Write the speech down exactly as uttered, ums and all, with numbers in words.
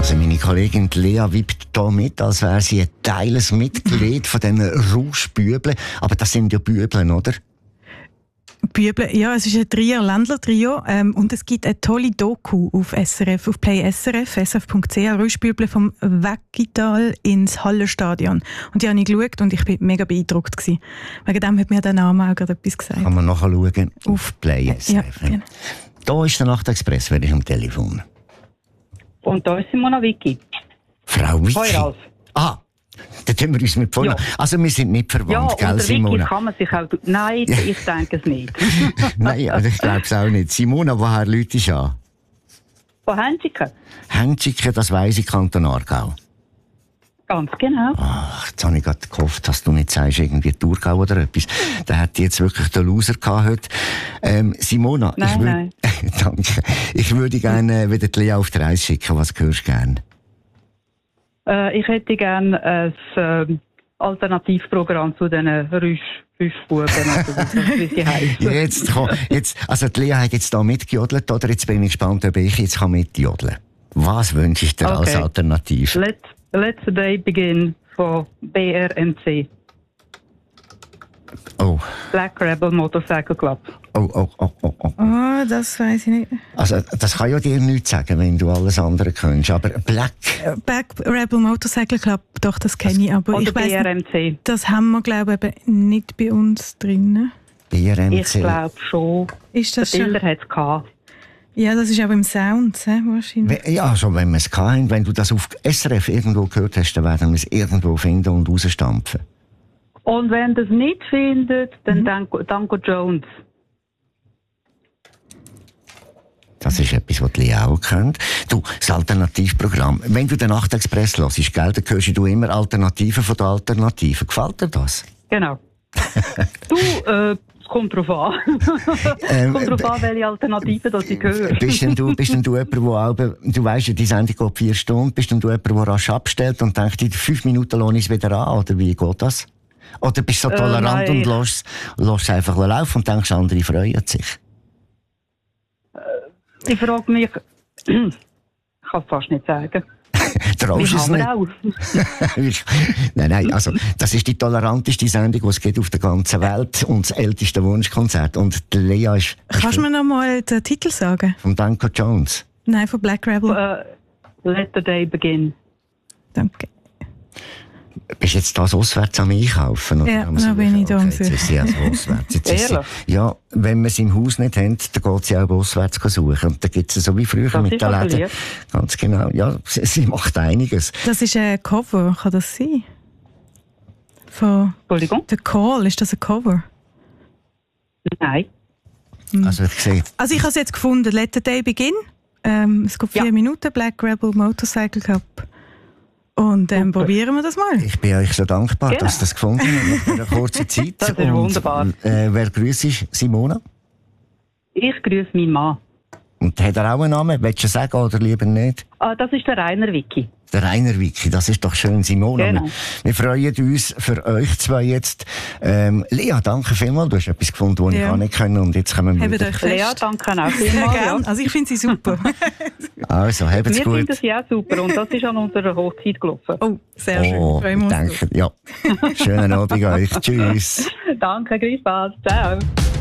Also meine Kollegin Lea wippt hier mit, als wäre sie ein teiles Mitglied von diesen Rauschbübeln. Aber das sind ja Bübeln, oder? Büble, ja, es ist ein Trier, Ländler-Trio ähm, und es gibt eine tolle Doku auf S R F, auf Play S R F, s r f punkt c h, Rauschbüble vom Weggital ins Hallenstadion. Und die habe ich geschaut und ich war mega beeindruckt gewesen. Wegen dem hat mir der Name auch gerade etwas gesagt. Kann man nachschauen auf Play S R F. Ja, genau. Da ist der Nachtexpress, wer ist am Telefon? Und da ist Simona Vicky. Frau Vicky? Hoi, Ralf. Ah, da tun wir uns mit vorne. Ja. Also wir sind nicht verwandt, Ja, gell, unter Simona? Vicky kann man sich auch... Nein, ich denke es nicht. Nein, also ich glaube es auch nicht. Simona, woher läutest du an? Von Hänsiken? Hänsiken, das weiss ich, Kanton Aargau. Ganz genau. Ach, jetzt habe ich gerade gehofft, dass du nicht sagst, irgendwie Thurgau oder etwas. Da hätte jetzt wirklich den Loser gehabt heute. Ähm, Simona, Nein, ich, würd, nein. danke. Ich würde gerne wieder die Lea auf die Reise schicken. Was hörst du gerne? Äh, ich hätte gerne ein äh, Alternativprogramm zu diesen Rüsch, Rüschbuben, also, wie sie heißen. Jetzt, komm, jetzt, also die Lea hat jetzt da mitgejodelt, oder? Jetzt bin ich gespannt, ob ich jetzt kann mitjodeln kann. Was wünsche ich dir Okay. als Alternative? Let, let the day begin von B R M C. Oh, Black Rebel Motorcycle Club. oh, oh, oh, oh, oh. Oh, das weiss ich nicht. Also, das kann ja dir nichts sagen, wenn du alles andere kennst. Aber Black, Back Rebel Motorcycle Club, doch, das kenne ich. Aber Oder ich weiss B R nicht, M C. das haben wir, glaube ich, eben nicht bei uns drin. B R M Ich C. glaube schon. Ist Der das schon? Bilder hat es gehabt. Ja, das ist aber im Sound, he, wahrscheinlich. We- Ja, also wenn wir es hatten, wenn du das auf S R F irgendwo gehört hast, dann werden wir es irgendwo finden und rausstampfen. Und wenn ihr es nicht findet, dann Mhm. Danko, Danko Jones. Das ist etwas, was die Lea auch kennt. Du, das Alternativprogramm. Wenn du den Nachtexpress hörst, gell, dann hörst du immer Alternativen von den Alternativen. Gefällt dir das? Genau. du, äh, es kommt drauf an. Es Ähm, kommt drauf an, welche Alternativen das ich höre. Bist denn du, bist denn du jemand, der auch, du weisst ja, die Sendung geht vier Stunden, bist denn du jemand, der rasch abstellt und denkt, in fünf Minuten lohne ich es wieder an, oder wie geht das? Oder bist du so Äh, tolerant nein. und lässt es einfach laufen und denkst, andere freuen sich? Ich frage mich, ich kann es fast nicht sagen. Traust Wie du es haben nicht? wir auch? Ich- nein, nein, also, das ist die toleranteste Sendung, die es gibt auf der ganzen Welt und das älteste Wunschkonzert. Und die Lea ist Kannst du mir noch mal den Titel sagen? von Danko Jones. Nein, von Black Rebel. Äh, let the day begin. Danke. Bist du jetzt das auswärts am Einkaufen? Oder Ja, am da Suchen? bin ich da am Okay, jetzt ist sie also auswärts. Jetzt ist sie, Ehrlich? ja, wenn man es im Haus nicht hat, dann geht sie auch auswärts suchen. Und da gibt es so wie früher Das mit ist den aber Läden. lieb. Ganz genau. Ja, sie, sie macht einiges. Das ist ein Cover, kann das sein? Von Entschuldigung? The Call, ist das ein Cover? Nein. Also ich sehe, Also ich habe es jetzt gefunden, Let the Day Begin. Ähm, es geht vier Ja. Minuten, Black Rebel Motorcycle Club. Und ähm, probieren wir das mal. ich bin euch so dankbar, Genau. dass ihr das gefunden habt nach einer kurzen Zeit. Das ist Und, wunderbar. Äh, wer grüßt ist? Simona? Ich grüße meinen Mann. Und hat er auch einen Namen? Willst du sagen oder lieber nicht? Ah, das ist der Rainer Vicky. Der Rainer Vicky, das ist doch schön, Simona. Genau. Wir, wir freuen uns für euch zwei jetzt. Ähm, Lea, danke vielmals. Du hast etwas gefunden, das ich Ja. auch nicht können. Und jetzt kommen wir Habt wieder. euch Lea, fest. danke auch Sehr vielmals. Ja. gerne. Also ich finde sie super. Also, habt's Wir gut. finden sie auch super und das ist an unserer Hochzeit gelaufen. Oh, sehr schön. Oh, Freuen wir uns danke. Ja. Schönen Abend euch. Tschüss. Danke, gleichfalls. Ciao.